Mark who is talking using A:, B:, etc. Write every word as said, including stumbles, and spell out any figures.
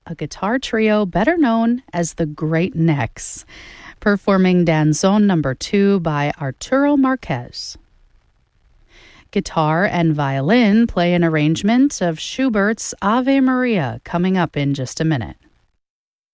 A: a guitar trio better known as the Great Necks, performing Danzón number two by Arturo Marquez. Guitar and violin play an arrangement of Schubert's Ave Maria coming up in just a minute.